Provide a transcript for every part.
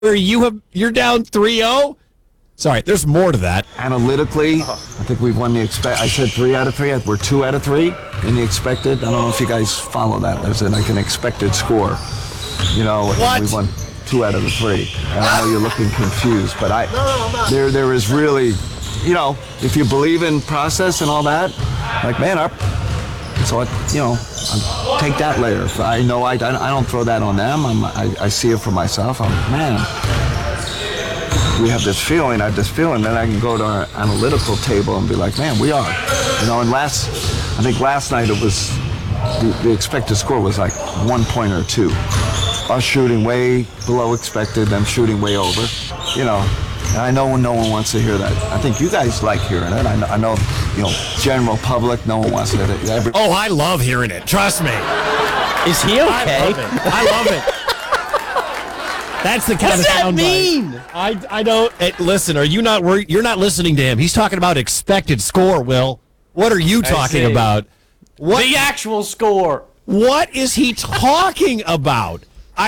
where you're down 3-0? Sorry, there's more to that. Analytically, I think we've won the I said 3 out of 3. We're 2 out of 3 in the expected. I don't know if you guys follow that. There's like an expected score. You know, what? We won 2 out of the 3. And I know you're looking confused, but there is really, you know, if you believe in process and all that, like, man, so I take that layer. I know I don't throw that on them. I see it for myself. Man, we have this feeling. I have this feeling. Then I can go to our analytical table and be like, man, we are. You know, and I think last night it was the expected score was like 1 point or 2. Us shooting way below expected, them shooting way over. You know. And I know no one wants to hear that. I think you guys like hearing it. I know, general public, no one wants to hear it. I love hearing it. Trust me. Is he okay? I love it. That's the kind of sound mean? I don't. Listen, you're not listening to him. He's talking about expected score, Will. What are you talking about? What? The actual score. What is he talking about?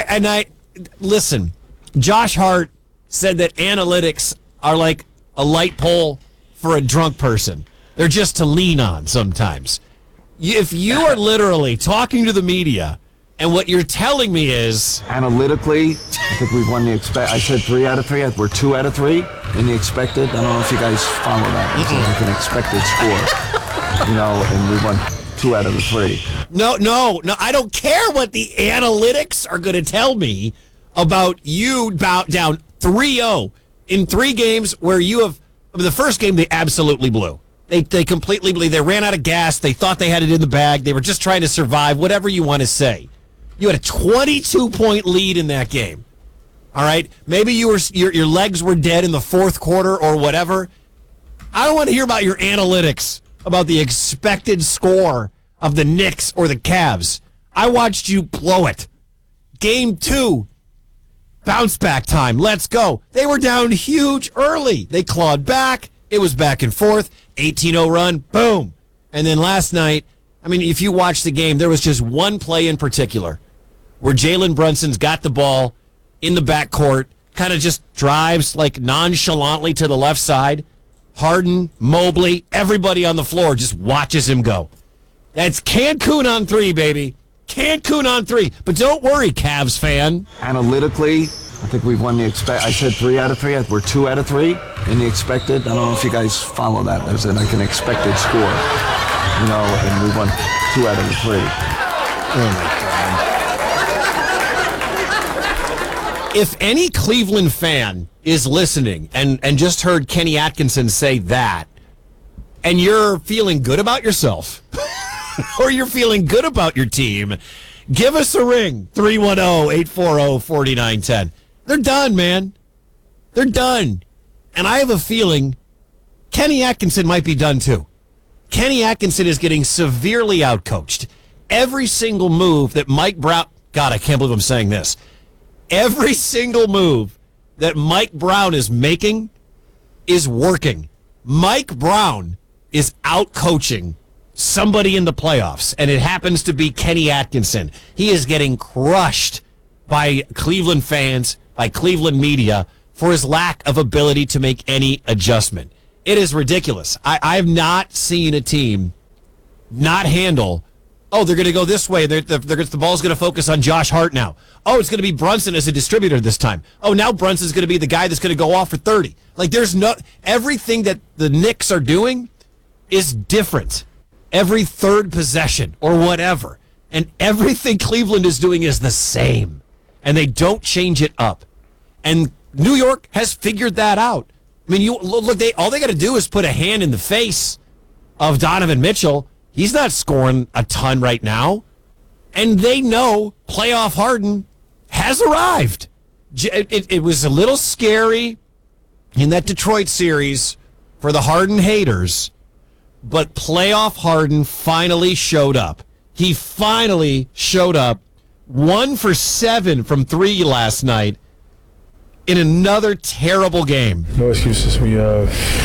Listen, Josh Hart said that analytics are like a light pole for a drunk person. They're just to lean on sometimes. If you are literally talking to the media and what you're telling me is... Analytically, I think we've won the I said 3 out of 3. We're 2 out of 3 in the expected. I don't know if you guys follow that. It's like an expected score. You know, and we won 2 out of the 3. No. I don't care what the analytics are going to tell me about you down 3-0 in 3 games where you have... The first game, they absolutely blew. They completely blew. They ran out of gas. They thought they had it in the bag. They were just trying to survive, whatever you want to say. You had a 22-point lead in that game. All right? Maybe your legs were dead in the fourth quarter or whatever. I don't want to hear about your analytics, about the expected score of the Knicks or the Cavs. I watched you blow it. Game 2. Bounce back time. Let's go. They were down huge early. They clawed back. It was back and forth. 18-0 run. Boom. And then last night, I mean, if you watch the game, there was just one play in particular where Jalen Brunson's got the ball in the backcourt, kind of just drives like nonchalantly to the left side. Harden, Mobley, everybody on the floor just watches him go. That's Cancun on 3, baby. Cancun on 3. But don't worry, Cavs fan. Analytically, I think we've won the I said 3 out of 3. We're 2 out of 3 in the expected. I don't know if you guys follow that. There's like an expected score. You know, and we won 2 out of the 3. Oh, my God. If any Cleveland fan is listening and just heard Kenny Atkinson say that, and you're feeling good about yourself, or you're feeling good about your team, give us a ring, 310-840-4910. They're done, man. They're done. And I have a feeling Kenny Atkinson might be done, too. Kenny Atkinson is getting severely outcoached. Every single move that Mike Brown... God, I can't believe I'm saying this. Every single move that Mike Brown is making is working. Mike Brown is outcoaching somebody in the playoffs, and it happens to be Kenny Atkinson. He is getting crushed by Cleveland fans, by Cleveland media, for his lack of ability to make any adjustment. It is ridiculous. I've not seen a team not handle, they're going to go this way. The ball's going to focus on Josh Hart now. Oh, it's going to be Brunson as a distributor this time. Oh, now Brunson's going to be the guy that's going to go off for 30. Like, everything that the Knicks are doing is different. Every third possession or whatever. And everything Cleveland is doing is the same. And they don't change it up. And New York has figured that out. I mean, all they got to do is put a hand in the face of Donovan Mitchell. He's not scoring a ton right now. And they know playoff Harden has arrived. It was a little scary in that Detroit series for the Harden haters, but playoff Harden finally showed up. He finally showed up, 1 for 7 from 3 last night in another terrible game. No excuses. We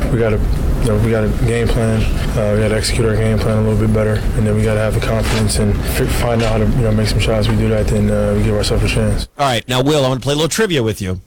we got to game plan. We got to execute our game plan a little bit better, and then we got to have the confidence and find out how to make some shots. We do that, then we give ourselves a chance. All right, now Will, I want to play a little trivia with you.